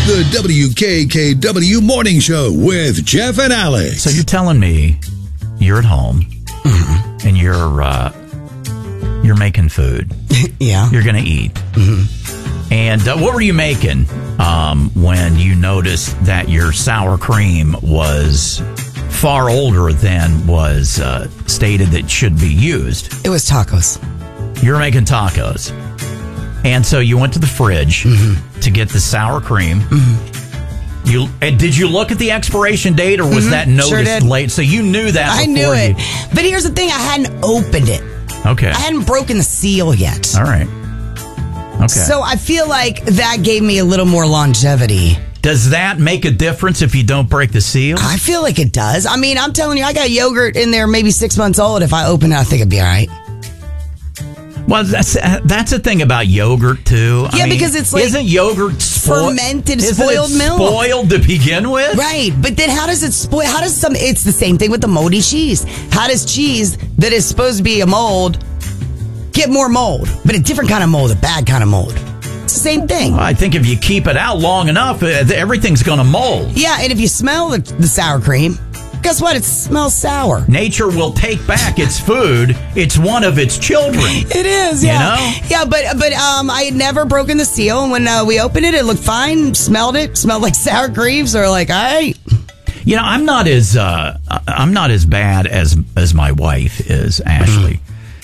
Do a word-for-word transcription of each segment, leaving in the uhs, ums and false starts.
The W K K W Morning Show with Jeff and Alex. So you're telling me you're at home Mm-hmm. and you're uh, you're making food. Yeah. You're going to eat. Mm-hmm. And uh, what were you making um, when you noticed that your sour cream was far older than was uh, stated that should be used? It was tacos. You were making tacos. And so you went to the fridge Mm-hmm. to get the sour cream. Mm-hmm. You and did you look at the expiration date, or was Mm-hmm. that noticed Sure did. late? So you knew that I before knew it. you- But here's the thing. I hadn't opened it. Okay. I hadn't broken the seal yet. All right. Okay. So I feel like that gave me a little more longevity. Does that make a difference if you don't break the seal? I feel like it does. I mean, I'm telling you, I got yogurt in there maybe six months old. If I open it, I think it'd be all right. Well, that's that's the thing about yogurt too. I Yeah, mean, because it's like isn't yogurt spo- fermented, isn't spoiled it milk. spoiled to begin with? Right, but then how does it spoil? How does some? It's the same thing with the moldy cheese. How does cheese that is supposed to be a mold get more mold, but a different kind of mold, a bad kind of mold? It's the same thing. I think if you keep it out long enough, uh, everything's going to mold. Yeah, and if you smell the, the sour cream, guess what? It smells sour. Nature will take back its food. It's one of its children. It is, You yeah. know? Yeah, but but um, I had never broken the seal. And when uh, we opened it, it looked fine. Smelled it. Smelled like sour cream. So we're like, all right. You know, I'm not as uh, I'm not as bad as as my wife is, Ashley.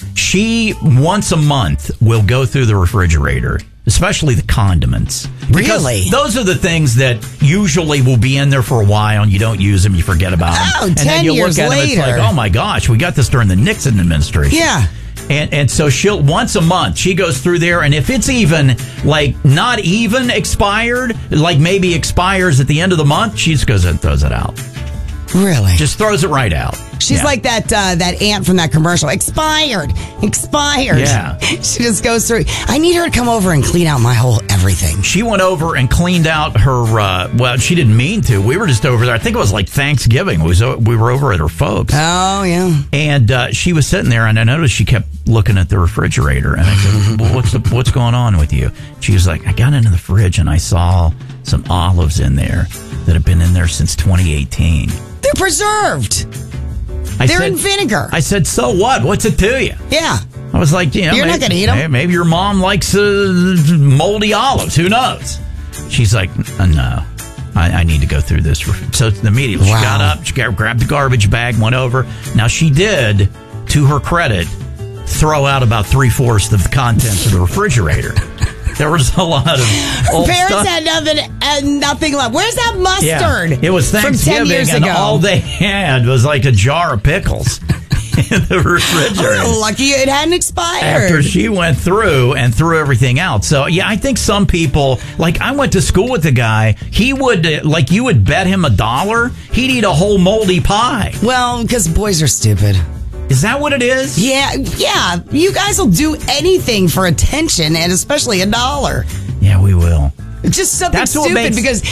She once a month will go through the refrigerator, especially the condiments. Because Really? those are the things that usually will be in there for a while and you don't use them, you forget about them. Oh, and ten then you years look at them, it's later. like, oh my gosh, we got this during the Nixon administration. Yeah. And and so she'll once a month she goes through there, and if it's even like not even expired, like maybe expires at the end of the month, she just goes and throws it out. Really? Just throws it right out. She's Yeah. like that uh, that aunt from that commercial. Expired. Expired. Yeah. She just goes through. I need her to come over and clean out my whole everything. She went over and cleaned out her, uh, well, she didn't mean to. We were just over there. I think it was like Thanksgiving. We, was, we were over at her folks. Oh, yeah. And uh, she was sitting there, and I noticed she kept looking at the refrigerator. And I said, well, what's, the, what's going on with you? She was like, I got into the fridge, and I saw some olives in there that have been in there since twenty eighteen. They're preserved. I They're said, in vinegar. I said, so what? What's it to you? Yeah. I was like, you know, You're maybe, not gonna eat 'em. hey, maybe your mom likes uh, moldy olives. Who knows? She's like, uh, no, I, I need to go through this. So immediately she Wow. got up, she got, grabbed the garbage bag, went over. Now she did, to her credit, throw out about three fourths of the contents of the refrigerator. There was a lot of old Parents stuff. had nothing and nothing left. Where's that mustard? Yeah, it was from ten Thanksgiving, years and ago? all they had was like a jar of pickles in the refrigerator. Oh, lucky it hadn't expired. After she went through and threw everything out. So, yeah, I think some people, like I went to school with a guy, he would, uh, like you would bet him a dollar, he'd eat a whole moldy pie. Well, because boys are stupid. Is that what it is? Yeah, yeah. You guys will do anything for attention, and especially a dollar. Yeah, we will. Just something That's what stupid makes- because